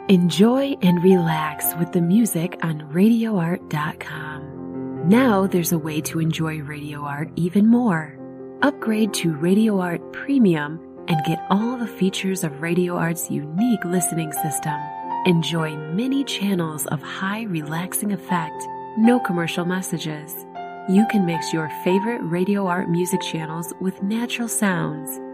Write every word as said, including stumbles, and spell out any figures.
Enjoy and relax with the music on radio art dot com. Now there's a way to enjoy Radio Art even more. Upgrade to Radio Art Premium and get all the features of Radio Art's unique listening system. Enjoy many channels of high relaxing effect, no commercial messages. You can mix your favorite Radio Art music channels with natural sounds,